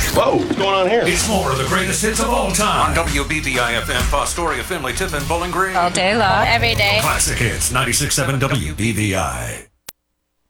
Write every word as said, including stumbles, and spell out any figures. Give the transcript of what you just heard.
Whoa, what's going on here? It's more of the greatest hits of all time. On W B V I F M, Fostoria, Findlay, Tiffin, Bowling Green. All day long. Every day. Classic Hits, ninety-six point seven W B V I.